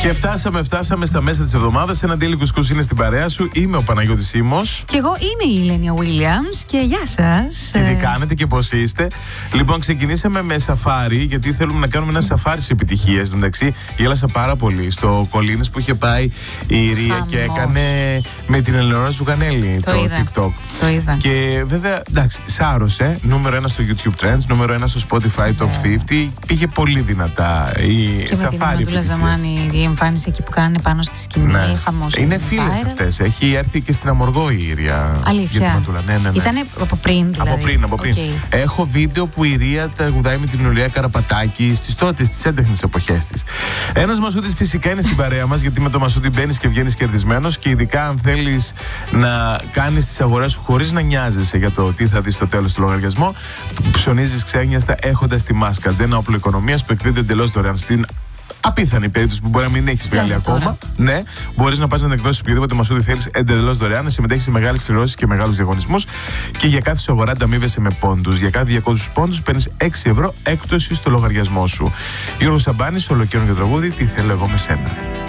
Και φτάσαμε στα μέσα της εβδομάδας. Ένα Daily Κουσκούς είναι στην παρέα σου. Είμαι ο Παναγιώτης Σίμος. Και εγώ είμαι η Ηλένια Williams. Και γεια σας. Και τι κάνετε και πώς είστε. Λοιπόν, ξεκινήσαμε με σαφάρι, γιατί θέλουμε να κάνουμε ένα σαφάρι σε επιτυχίες. Εντάξει, γέλασα πάρα πολύ στο Κολίνες που είχε πάει η Ρία και έκανε με την Ελεονόρα Ζουγανέλη το TikTok. Το είδα. Και βέβαια, εντάξει, σάρωσε. Νούμερο 1 στο YouTube Trends, νούμερο 1 στο Spotify Top 50. Πήγε πολύ δυνατά η και σαφάρι. Και με την Ζαμάνη, η εμφάνιση εκεί που κάνανε πάνω στη σκηνή. Ναι. Χαμός. Είναι φίλες αυτές. Έχει έρθει και στην Αμοργό η Ρία. Αλήθεια. Ναι. Ήτανε από πριν, δηλαδή. Από πριν. Okay. Έχω βίντεο που η Ρία τραγουδάει με την Ουλία Καραπατάκη στις τότε, στις έντεχνες εποχές της. Ένας Μασούτης φυσικά είναι στην παρέα μας, γιατί με το Μασούτη μπαίνεις και βγαίνεις κερδισμένος, και ειδικά αν θέλεις να κάνεις τις αγορές σου χωρίς να νοιάζεσαι για το τι θα δεις στο τέλος του λογαριασμό. Ψωνίζεις ξένιαστα έχοντας τη Mastercard, ένα όπλο οικονομίας που εκδίδεται εντελώς δωρεάν. Στην απίθανη περίπτωση που μπορεί να μην έχεις βγάλει ακόμα, ναι, μπορείς να πας να εκδώσεις οποιοδήποτε Μασούτη θέλεις εντελώς δωρεάν, να συμμετέχεις σε μεγάλες κληρώσεις και μεγάλους διαγωνισμούς, και για κάθε σου αγορά ανταμείβεσαι με πόντους. Για κάθε 200 πόντους παίρνεις 6 € έκπτωση στο λογαριασμό σου. Γιώργος Σαμπάνης, ολοκαίρινο και τραγούδι, τι θέλω εγώ με σένα.